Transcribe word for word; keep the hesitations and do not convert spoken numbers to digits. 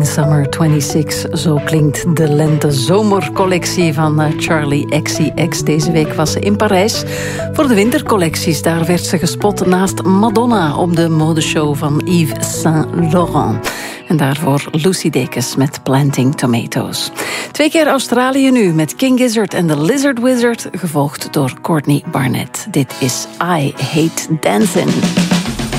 Summer twenty-six. Zo klinkt de lente-zomercollectie van Charli X C X. Deze week was ze in Parijs voor de wintercollecties. Daar werd ze gespot naast Madonna op de modeshow van Yves Saint Laurent. En daarvoor Lucy Dacus met Planting Tomatoes. Twee keer Australië nu met King Gizzard en The Lizard Wizard, gevolgd door Courtney Barnett. Dit is I Hate Dancing.